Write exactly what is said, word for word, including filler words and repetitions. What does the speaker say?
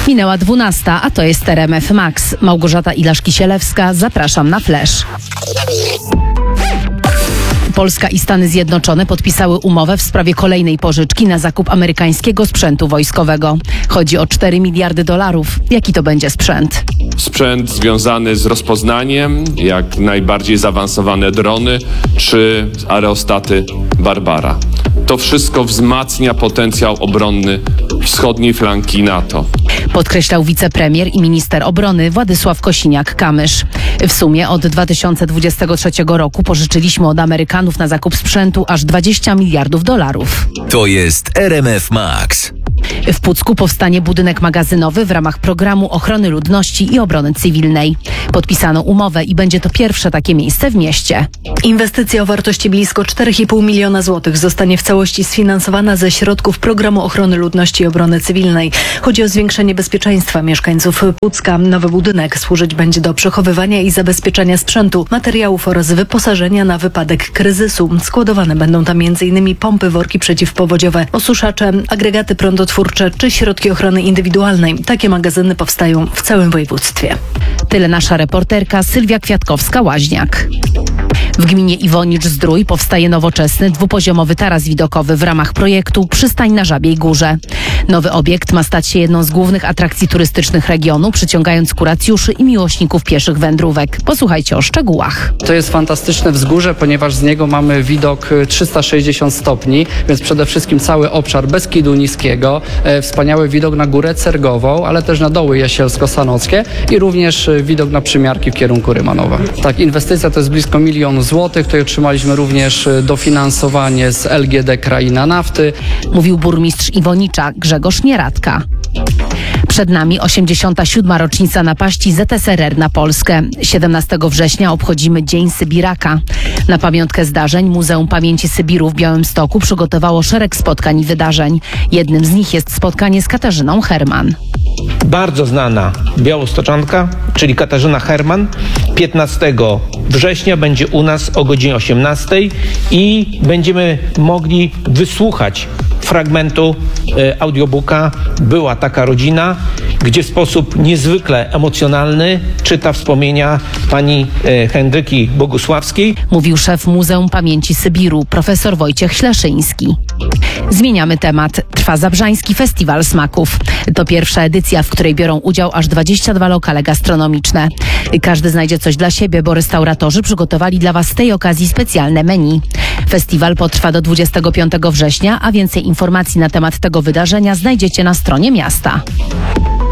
Minęła dwunasta, a to jest R M F Max. Małgorzata Ilaszki-Sielewska, zapraszam na Flash. Polska i Stany Zjednoczone podpisały umowę w sprawie kolejnej pożyczki na zakup amerykańskiego sprzętu wojskowego. Chodzi o cztery miliardy dolarów. Jaki to będzie sprzęt? Sprzęt związany z rozpoznaniem, jak najbardziej zaawansowane drony czy aerostaty Barbara. To wszystko wzmacnia potencjał obronny wschodniej flanki NATO. Podkreślał wicepremier i minister obrony Władysław Kosiniak-Kamysz. W sumie od dwa tysiące dwudziestego trzeciego roku pożyczyliśmy od Amerykanów na zakup sprzętu aż dwadzieścia miliardów dolarów. To jest R M F Max. W Pucku powstanie budynek magazynowy w ramach programu ochrony ludności i obrony cywilnej. Podpisano umowę i będzie to pierwsze takie miejsce w mieście. Inwestycja o wartości blisko cztery i pół miliona złotych zostanie w całości sfinansowana ze środków programu ochrony ludności i obrony cywilnej. Chodzi o zwiększenie bezpieczeństwa mieszkańców Pucka. Nowy budynek służyć będzie do przechowywania i zabezpieczania sprzętu, materiałów oraz wyposażenia na wypadek kryzysu. Składowane będą tam między innymi pompy, worki przeciwpowodziowe, osuszacze, agregaty prądotwórcze czy środki ochrony indywidualnej. Takie magazyny powstają w całym województwie. Tyle nasza reporterka Sylwia Kwiatkowska-Łaźniak. W gminie Iwonicz-Zdrój powstaje nowoczesny, dwupoziomowy taras widokowy w ramach projektu Przystań na Żabiej Górze. Nowy obiekt ma stać się jedną z głównych atrakcji turystycznych regionu, przyciągając kuracjuszy i miłośników pieszych wędrówek. Posłuchajcie o szczegółach. To jest fantastyczne wzgórze, ponieważ z niego mamy widok trzysta sześćdziesiąt stopni, więc przede wszystkim cały obszar Beskidu Niskiego, e, wspaniały widok na Górę Cergową, ale też na Doły Jasielsko-Sanockie i również widok na przymiarki w kierunku Rymanowa. Tak, inwestycja to jest blisko milion złotych. Tutaj otrzymaliśmy również dofinansowanie z L G D Kraina Nafty. Mówił burmistrz Iwonicza Grzegorz Nieradka. Przed nami osiemdziesiąta siódma rocznica napaści Z S R R na Polskę. siedemnastego września obchodzimy Dzień Sybiraka. Na pamiątkę zdarzeń Muzeum Pamięci Sybiru w Białymstoku przygotowało szereg spotkań i wydarzeń. Jednym z nich jest spotkanie z Katarzyną Herman. Bardzo znana białostoczanka, czyli Katarzyna Herman, piętnastego września będzie u nas o godzinie osiemnastej i będziemy mogli wysłuchać fragmentu e, audiobooka Była taka rodzina, gdzie w sposób niezwykle emocjonalny czyta wspomnienia pani e, Henryki Bogusławskiej. Mówił szef Muzeum Pamięci Sybiru, profesor Wojciech Śleszyński. Zmieniamy temat. Trwa Zabrzański Festiwal Smaków. To pierwsza edycja, w której biorą udział aż dwadzieścia dwa lokale gastronomiczne. Każdy znajdzie coś dla siebie, bo restauratorzy przygotowali dla Was z tej okazji specjalne menu. Festiwal potrwa do dwudziestego piątego września, a więcej informacji na temat tego wydarzenia znajdziecie na stronie miasta.